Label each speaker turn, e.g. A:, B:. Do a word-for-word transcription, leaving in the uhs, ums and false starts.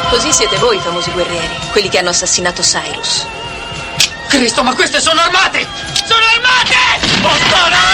A: Così siete voi i famosi guerrieri, quelli che hanno assassinato Cyrus.
B: Cristo, ma queste sono armate! Sono armate! Bastardi!